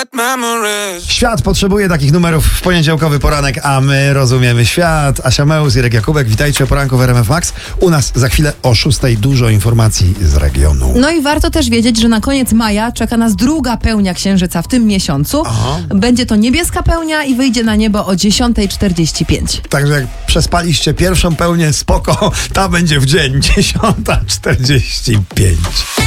Świat potrzebuje takich numerów w poniedziałkowy poranek, a my rozumiemy świat. Asia Meus, Irek Jakubek, witajcie o poranku w RMF Max. U nas za chwilę o 6:00 dużo informacji z regionu. No i warto też wiedzieć, że na koniec maja czeka nas druga pełnia księżyca w tym miesiącu. Aha. Będzie to niebieska pełnia i wyjdzie na niebo o 10:45. Także jak przespaliście pierwszą pełnię, spoko, ta będzie w dzień 10:45.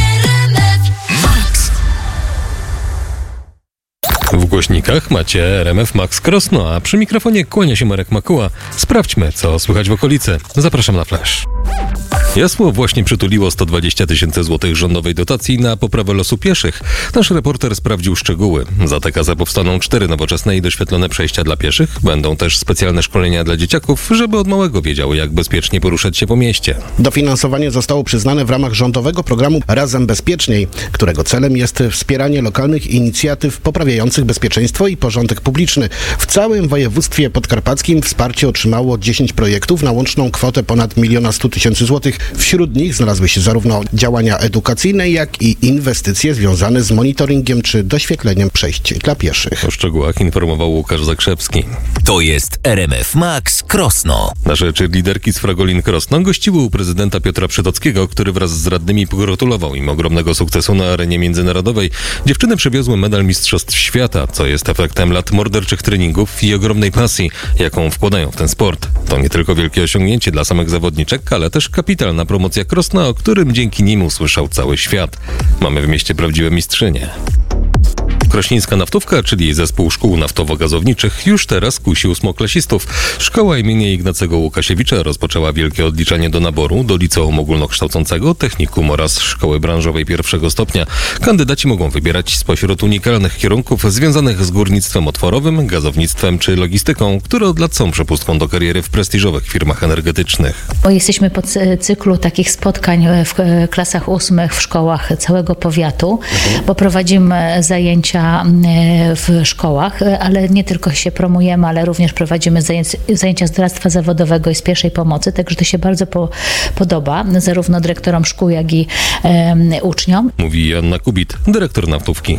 W głośnikach macie RMF Max Krosno, a przy mikrofonie kłania się Marek Makuła. Sprawdźmy, co słychać w okolicy. Zapraszam na flash. Jasło właśnie przytuliło 120 000 złotych rządowej dotacji na poprawę losu pieszych. Nasz reporter sprawdził szczegóły. Za te kasę powstaną 4 nowoczesne i doświetlone przejścia dla pieszych. Będą też specjalne szkolenia dla dzieciaków, żeby od małego wiedziały, jak bezpiecznie poruszać się po mieście. Dofinansowanie zostało przyznane w ramach rządowego programu Razem Bezpieczniej, którego celem jest wspieranie lokalnych inicjatyw poprawiających bezpieczeństwo i porządek publiczny. W całym województwie podkarpackim wsparcie otrzymało 10 projektów na łączną kwotę ponad 1 100 000 złotych. Wśród nich znalazły się zarówno działania edukacyjne, jak i inwestycje związane z monitoringiem czy doświetleniem przejść dla pieszych. O szczegółach informował Łukasz Zakrzewski. To jest RMF Max Krosno. Nasze cheerleaderki z Fragolin Krosno gościły u prezydenta Piotra Przytockiego, który wraz z radnymi pogratulował im ogromnego sukcesu na arenie międzynarodowej. Dziewczyny przywiozły medal Mistrzostw Świata, co jest efektem lat morderczych treningów i ogromnej pasji, jaką wkładają w ten sport. To nie tylko wielkie osiągnięcie dla samych zawodniczek, ale też kapitalna promocja Krosna, o którym dzięki nim usłyszał cały świat. Mamy w mieście prawdziwe mistrzynie. Krośnieńska Naftówka, czyli zespół szkół naftowo-gazowniczych, już teraz kusi 8-klasistów. Szkoła imienia Ignacego Łukasiewicza rozpoczęła wielkie odliczanie do naboru do liceum ogólnokształcącego, technikum oraz szkoły branżowej pierwszego stopnia. Kandydaci mogą wybierać spośród unikalnych kierunków związanych z górnictwem otworowym, gazownictwem czy logistyką, które od lat są przepustką do kariery w prestiżowych firmach energetycznych. Jesteśmy po cyklu takich spotkań w klasach 8 w szkołach całego powiatu, bo prowadzimy zajęcia w szkołach, ale nie tylko się promujemy, ale również prowadzimy zajęcia z doradztwa zawodowego i z pierwszej pomocy, także to się bardzo podoba zarówno dyrektorom szkół, jak i uczniom. Mówi Joanna Kubit, dyrektor Naftówki.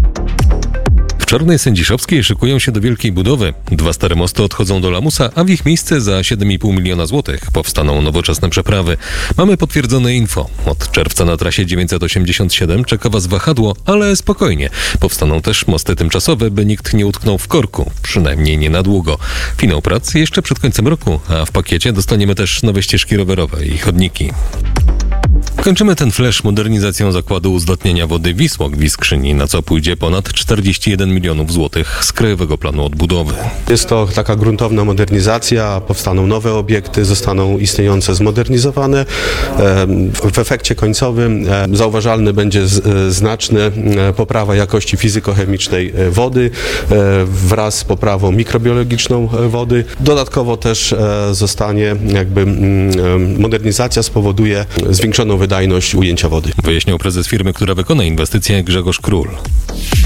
W Czarnej Sędziszowskiej szykują się do wielkiej budowy. 2 stare mosty odchodzą do lamusa, a w ich miejsce za 7,5 miliona złotych powstaną nowoczesne przeprawy. Mamy potwierdzone info. Od czerwca na trasie 987 czeka Was wahadło, ale spokojnie. Powstaną też mosty tymczasowe, by nikt nie utknął w korku. Przynajmniej nie na długo. Finał prac jeszcze przed końcem roku, a w pakiecie dostaniemy też nowe ścieżki rowerowe i chodniki. Kończymy ten flash modernizacją zakładu uzdatniania wody Wisłok w Iskrzyni, na co pójdzie ponad 41 milionów złotych z Krajowego Planu Odbudowy. Jest to taka gruntowna modernizacja, powstaną nowe obiekty, zostaną istniejące zmodernizowane. W efekcie końcowym zauważalny będzie znaczna poprawa jakości fizykochemicznej wody wraz z poprawą mikrobiologiczną wody. Dodatkowo też zostanie modernizacja spowoduje zwiększoną wydajność ujęcia wody. Wyjaśniał prezes firmy, która wykona inwestycje, Grzegorz Król.